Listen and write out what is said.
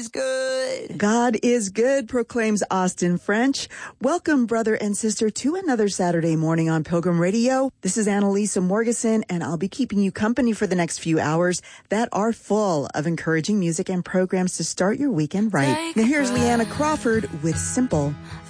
is good. God is good, proclaims Austin French. Welcome, brother and sister, to another Saturday morning on Pilgrim Radio. This is Annalisa Morgeson, and I'll be keeping you company for the next few hours that are full of encouraging music and programs to start your weekend right. Now here's Leanna Crawford with Simple.